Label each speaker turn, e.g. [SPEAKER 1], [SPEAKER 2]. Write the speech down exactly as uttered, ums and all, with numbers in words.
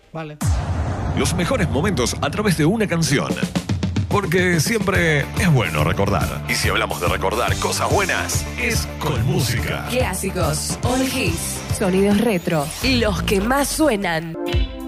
[SPEAKER 1] Vale.
[SPEAKER 2] Los mejores momentos a través de una canción. Porque siempre es bueno recordar. Y si hablamos de recordar cosas buenas, es con música.
[SPEAKER 3] Clásicos, all hits, sonidos retro, los que más suenan.